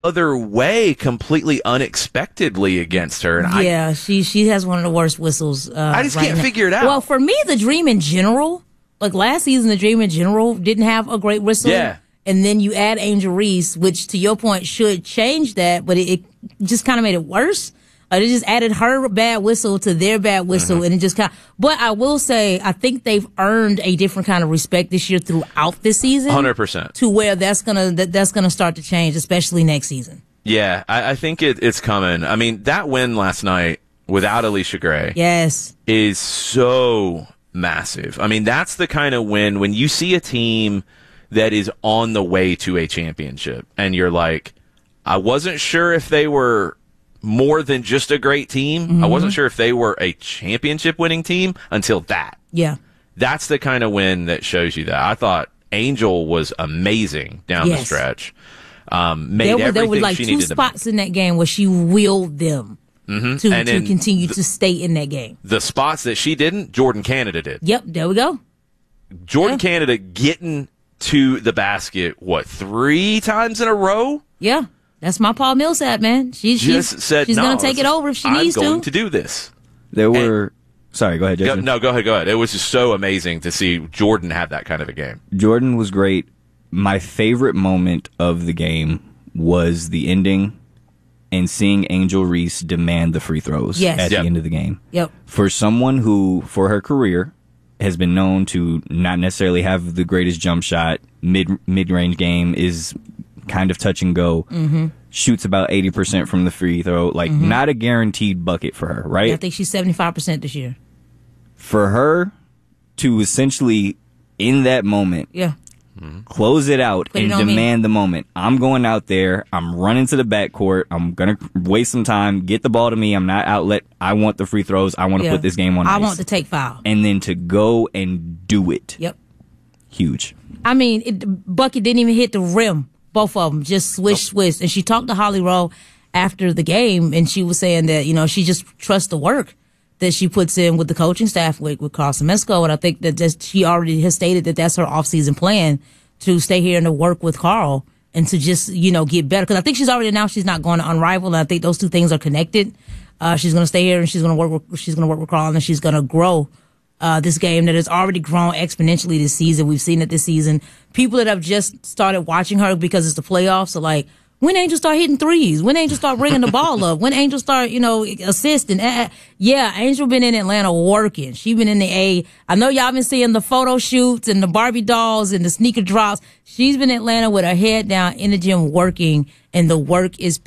other way completely unexpectedly against her. And yeah, she has one of the worst whistles. I just right can't now. figure it out. Well, for me, the Dream in general, like last season, the Dream in general didn't have a great whistle. Yeah. And then you add Angel Reese, which to your point should change that, but it just kind of made it worse. They just added her bad whistle to their bad whistle, and it just kind of. But I will say, I think they've earned a different kind of respect this year throughout this season. 100%. To where that's gonna start to change, especially next season. Yeah, I think it's coming. I mean, that win last night without Alicia Gray, yes, is so massive. I mean, that's the kind of win when you see a team that is on the way to a championship, and you're like, I wasn't sure if they were more than just a great team. I wasn't sure if they were a championship winning team until that. Yeah. That's the kind of win that shows you that. I thought Angel was amazing down the stretch. There were like two spots in that game where she willed them to continue to stay in that game. The spots that she didn't, Jordan Canada did. Yep, there we go. Jordan Canada getting to the basket, 3 times in a row? Yeah. That's my Paul Millsap, man. She's going to take it over if she needs to. I'm going to do this. Sorry, go ahead, Jason. Go ahead. It was just so amazing to see Jordan have that kind of a game. Jordan was great. My favorite moment of the game was the ending and seeing Angel Reese demand the free throws at the end of the game. Yep. For someone who, for her career, has been known to not necessarily have the greatest jump shot, mid-range game is kind of touch and go, shoots about 80% from the free throw, like not a guaranteed bucket for her, right? Yeah, I think she's 75% this year. For her to essentially, in that moment, close it out and demand the moment. I'm going out there, I'm running to the backcourt, I'm going to waste some time, get the ball to me, I'm not outlet, I want the free throws, I want to put this game on ice. I want to take foul. And then to go and do it. Yep. Huge. I mean, bucket didn't even hit the rim. Both of them just swish. And she talked to Holly Rowe after the game, and she was saying that, she just trusts the work that she puts in with the coaching staff with Carl Semesco. And I think that she already has stated that that's her off-season plan, to stay here and to work with Carl and to just, get better. Because I think she's already announced she's not going to Unrivaled, and I think those two things are connected. She's going to stay here and she's going to work with Carl, and she's going to grow this game that has already grown exponentially this season. We've seen it this season. People that have just started watching her because it's the playoffs are like, when Angel start hitting threes? When Angel start bringing the ball up? When Angel start, assisting? Yeah, Angel been in Atlanta working. She been in the A. I know y'all been seeing the photo shoots and the Barbie dolls and the sneaker drops. She's been in Atlanta with her head down in the gym working, and the work is